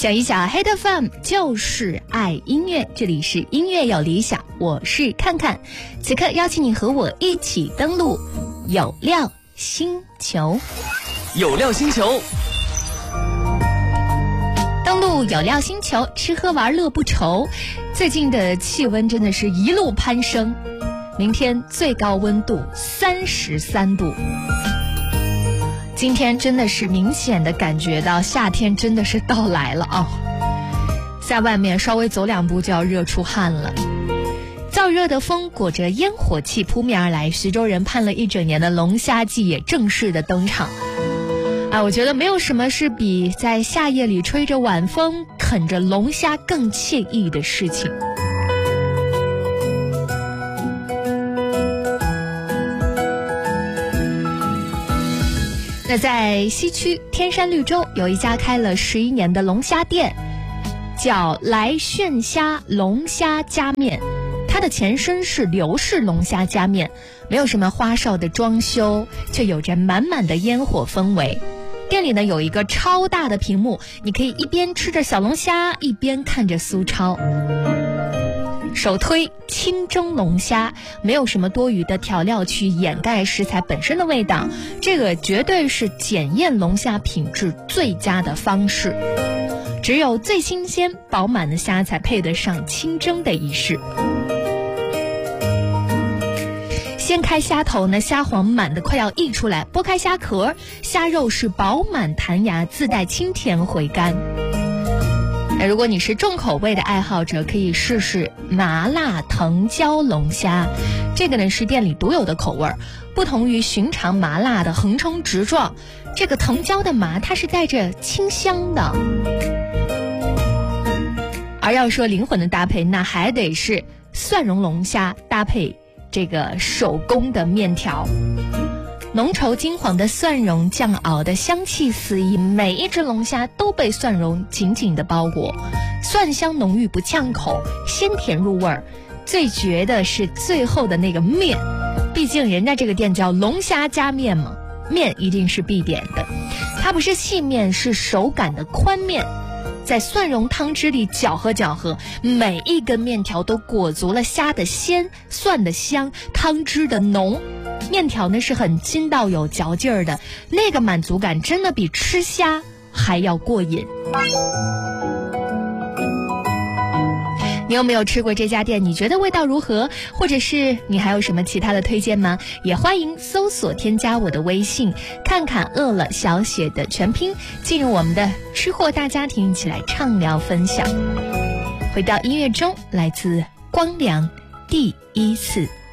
讲一讲 Hit FM 就是爱音乐，这里是音乐有理想，我是看看。此刻邀请你和我一起登录有料星球。 有料星球， 登录有料星球，吃喝玩乐不愁。最近的气温真的是一路攀升，明天最高温度33度。今天真的是明显的感觉到夏天真的是到来了啊！在外面稍微走2步就要热出汗了。燥热的风裹着烟火气扑面而来，徐州人盼了一整年的龙虾季也正式的登场。我觉得没有什么是比在夏夜里吹着晚风啃着龙虾更惬意的事情。那在西区天山绿洲有一家开了11年的龙虾店，叫来炫虾龙虾夹面，它的前身是刘氏龙虾夹面，没有什么花哨的装修，却有着满满的烟火氛围。店里呢有一个超大的屏幕，你可以一边吃着小龙虾一边看着苏超。首推清蒸龙虾，没有什么多余的调料去掩盖食材本身的味道，这个绝对是检验龙虾品质最佳的方式。只有最新鲜饱满的虾才配得上清蒸的仪式。掀开虾头呢，虾黄满的快要溢出来，剥开虾壳，虾肉是饱满弹牙，自带清甜回甘。如果你是重口味的爱好者，可以试试麻辣藤椒龙虾，这个呢是店里独有的口味，不同于寻常麻辣的横冲直撞，这个藤椒的麻它是带着清香的。而要说灵魂的搭配，那还得是蒜蓉龙虾搭配这个手工的面条，浓稠金黄的蒜蓉酱熬的香气四溢，每一只龙虾都被蒜蓉紧紧的包裹，蒜香浓郁不呛口，鲜甜入味儿。最绝的是最后的那个面，毕竟人家这个店叫龙虾夹面嘛，面一定是必点的。它不是细面，是手擀的宽面，在蒜蓉汤汁里搅和搅和，每一根面条都裹足了虾的鲜、蒜的香、汤汁的浓。面条呢是很筋道有嚼劲儿的，那个满足感真的比吃虾还要过瘾。你有没有吃过这家店？你觉得味道如何？或者是你还有什么其他的推荐吗？也欢迎搜索添加我的微信，看看饿了小写的全拼，进入我们的吃货大家庭，一起来畅聊分享。回到音乐中，来自光良第一次。